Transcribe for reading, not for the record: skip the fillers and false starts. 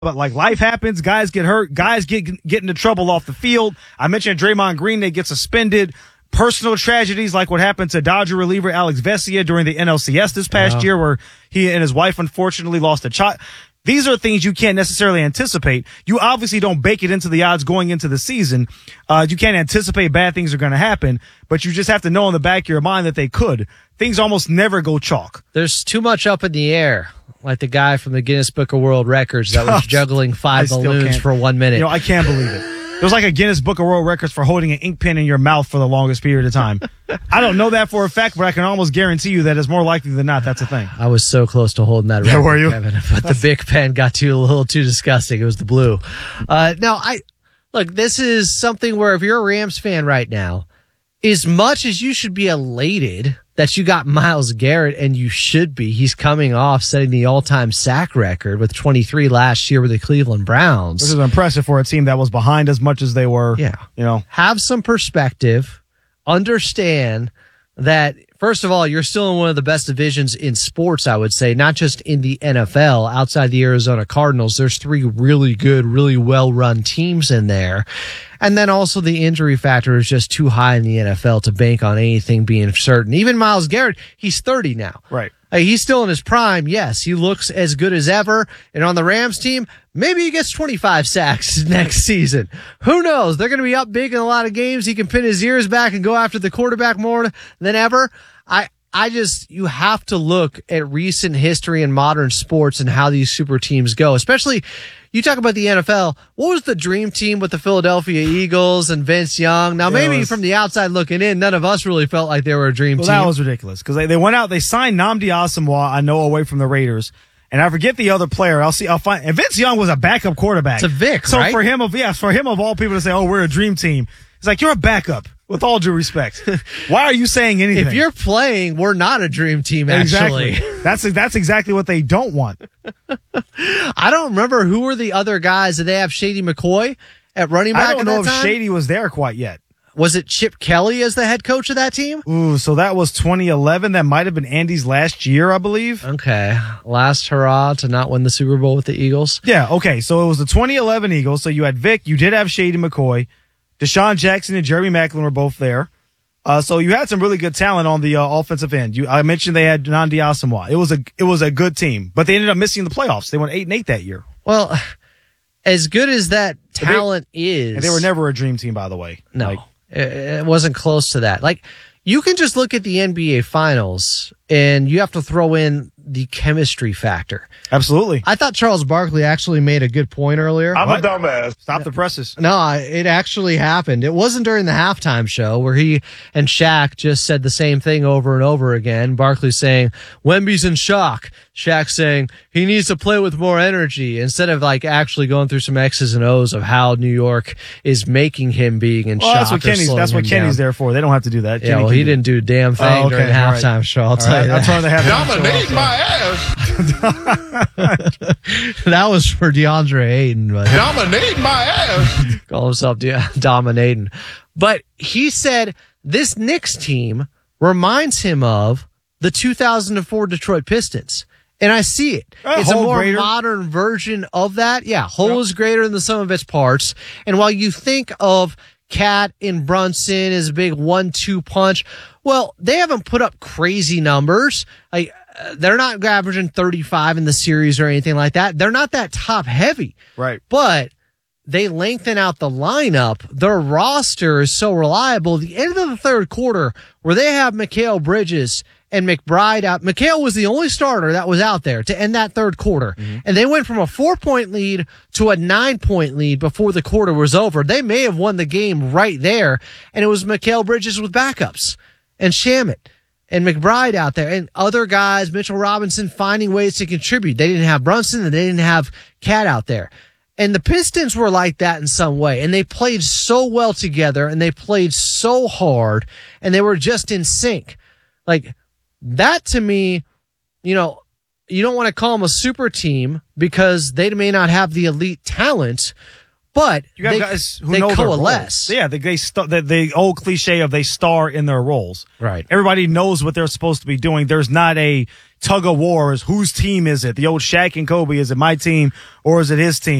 But like life happens, guys get hurt, guys get into trouble off the field. I mentioned Draymond Green, they get suspended. Personal tragedies like what happened to Dodger reliever Alex Vesia during the NLCS this past year, where he and his wife unfortunately lost a child. These are things you can't necessarily anticipate. You obviously don't bake it into the odds going into the season. You can't anticipate bad things are going to happen, but you just have to know in the back of your mind that they could. Things almost never go chalk. There's too much up in the air. Like the guy from the Guinness Book of World Records that was juggling 5 balloons for 1 minute. I can't believe it. There's like a Guinness Book of World Records for holding an ink pen in your mouth for the longest period of time. I don't know that for a fact, but I can almost guarantee you that it's more likely than not that's a thing. I was so close to holding that record, were you? Kevin, but the Bic pen got a little too disgusting. It was the blue. Look, this is something where if you're a Rams fan right now, as much as you should be elated that you got Myles Garrett, and you should be. He's coming off setting the all-time sack record with 23 last year with the Cleveland Browns. This is impressive for a team that was behind as much as they were. Yeah. Have some perspective. Understand that, first of all, you're still in one of the best divisions in sports, I would say, not just in the NFL. Outside the Arizona Cardinals, there's 3 really good, really well-run teams in there. And then also the injury factor is just too high in the NFL to bank on anything being certain. Even Myles Garrett, he's 30 now. Right. He's still in his prime. Yes, he looks as good as ever. And on the Rams team, maybe he gets 25 sacks next season. Who knows? They're going to be up big in a lot of games. He can pin his ears back and go after the quarterback more than ever. You have to look at recent history in modern sports and how these super teams go, especially you talk about the NFL. What was the dream team with the Philadelphia Eagles and Vince Young? Now, maybe from the outside looking in, none of us really felt like they were a dream team. That was ridiculous because they went out, they signed Nnamdi Asomugha, I know, away from the Raiders. And I forget the other player. I'll find. And Vince Young was a backup quarterback. It's a Vic, so right? for him of all people to say, "Oh, we're a dream team," it's like you're a backup. With all due respect, why are you saying anything? If you're playing, we're not a dream team. Actually, exactly. That's exactly what they don't want. I don't remember who were the other guys. Did they have Shady McCoy at running back? I don't know if time? Shady was there quite yet. Was it Chip Kelly as the head coach of that team? Ooh, so that was 2011. That might have been Andy's last year, I believe. Okay. Last hurrah to not win the Super Bowl with the Eagles. Yeah, okay. So it was the 2011 Eagles. So you had Vic. You did have Shady McCoy. Deshaun Jackson and Jeremy Maclin were both there. So you had some really good talent on the offensive end. I mentioned they had Nnamdi Asomugha. It was a good team, but they ended up missing the playoffs. They went 8-8 that year. Well, as good as that talent is. And they were never a dream team, by the way. No. It wasn't close to that. Like, you can just look at the NBA Finals, and you have to throw in the chemistry factor. Absolutely. I thought Charles Barkley actually made a good point earlier. I'm a dumbass. Stop the presses. No, it actually happened. It wasn't during the halftime show where he and Shaq just said the same thing over and over again. Barkley saying, Wemby's in shock. Shaq saying, he needs to play with more energy, instead of like actually going through some X's and O's of how New York is making him being in shock. That's what Kenny's there for. They don't have to that. Yeah, he didn't do a damn thing during the halftime show. I'll tell you that. That's why they have Dominate my ass. That was for DeAndre Ayton. Dominate my ass. Call himself dominating. But he said this Knicks team reminds him of the 2004 Detroit Pistons. And I see it. It's a more modern version of that. Yeah, whole is greater than the sum of its parts. And while you think of Cat and Brunson as a big 1-2 punch, well, they haven't put up crazy numbers. Like, they're not averaging 35 in the series or anything like that. They're not that top heavy. Right. But they lengthen out the lineup. Their roster is so reliable. The end of the third quarter, where they have Mikal Bridges and McBride out. Mikal was the only starter that was out there to end that third quarter. Mm-hmm. And they went from a 4-point lead to a 9-point lead before the quarter was over. They may have won the game right there. And it was Mikal Bridges with backups and Shamet and McBride out there and other guys, Mitchell Robinson, finding ways to contribute. They didn't have Brunson and they didn't have Cat out there. And the Pistons were like that in some way. And they played so well together and they played so hard and they were just in sync. Like, that to me, you know, you don't want to call them a super team because they may not have the elite talent, but you got guys who know coalesce. Yeah, the old cliche of they star in their roles. Right. Everybody knows what they're supposed to be doing. There's not a tug of war is whose team is it? The old Shaq and Kobe, is it my team or is it his team?